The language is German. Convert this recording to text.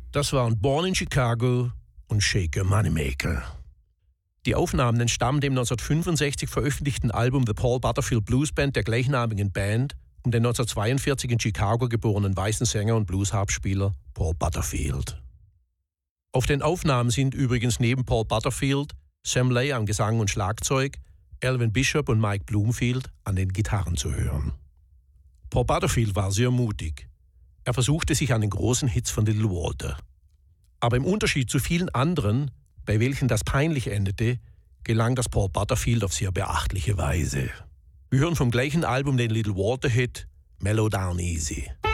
Das waren Born in Chicago und Shake a Moneymaker. Die Aufnahmen entstammen dem 1965 veröffentlichten Album The Paul Butterfield Blues Band der gleichnamigen Band um den 1942 in Chicago geborenen weißen Sänger und Blues-Harpspieler Paul Butterfield. Auf den Aufnahmen sind übrigens neben Paul Butterfield Sam Lay am Gesang und Schlagzeug, Elvin Bishop und Mike Bloomfield an den Gitarren zu hören. Paul Butterfield war sehr mutig. Er versuchte sich an den großen Hits von Little Walter. Aber im Unterschied zu vielen anderen, bei welchen das peinlich endete, gelang das Paul Butterfield auf sehr beachtliche Weise. Wir hören vom gleichen Album den Little Walter-Hit Mellow Down Easy.